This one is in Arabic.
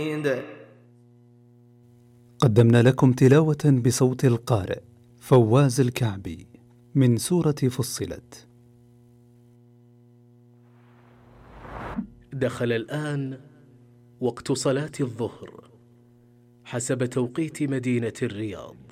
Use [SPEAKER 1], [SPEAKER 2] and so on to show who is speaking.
[SPEAKER 1] قدمنا لكم تلاوة بصوت القارئ فواز الكعبي من سورة فصلت.
[SPEAKER 2] دخل الآن وقت صلاة الظهر حسب توقيت مدينة الرياض.